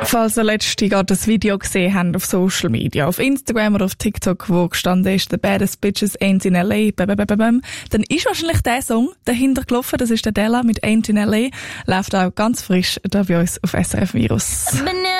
Falls ihr letztens gerade das Video gesehen habt auf Social Media, auf Instagram oder auf TikTok, wo gestanden ist, «The baddest bitches ain't in L.A.», dann ist wahrscheinlich der Song dahinter gelaufen. Das ist der Della mit «Ain't in L.A.», läuft auch ganz frisch da bei uns auf SRF Virus.